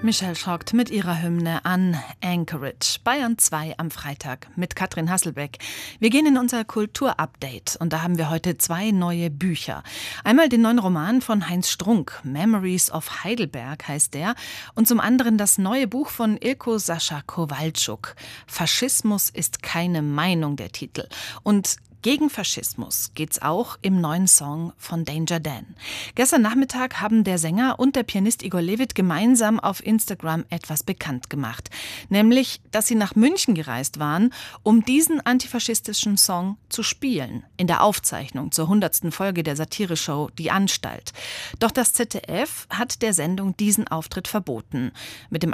Michelle Schockt mit ihrer Hymne an Anchorage. Bayern 2 am Freitag mit Katrin Hasselbeck. Wir gehen in unser Kulturupdate und da haben wir heute 2 neue Bücher. Einmal den neuen Roman von Heinz Strunk, Memories of Heidelberg heißt der, und zum anderen das neue Buch von Ilko Sascha Kowalczuk. Faschismus ist keine Meinung, der Titel. Und gegen Faschismus geht's auch im neuen Song von Danger Dan. Gestern Nachmittag haben der Sänger und der Pianist Igor Levit gemeinsam auf Instagram etwas bekannt gemacht. Nämlich, dass sie nach München gereist waren, um diesen antifaschistischen Song zu spielen. In der Aufzeichnung zur 100. Folge der Satireshow Die Anstalt. Doch das ZDF hat der Sendung diesen Auftritt verboten. Mit dem